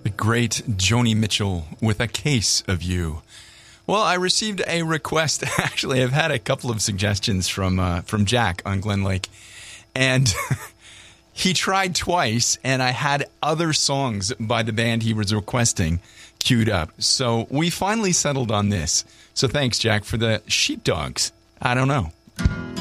The great Joni Mitchell with A Case of You. Well, I received a request. Actually, I've had a couple of suggestions from Jack on Glen Lake. And he tried twice, and I had other songs by the band he was requesting queued up. So we finally settled on this. So thanks, Jack, for the Sheepdogs. I don't know.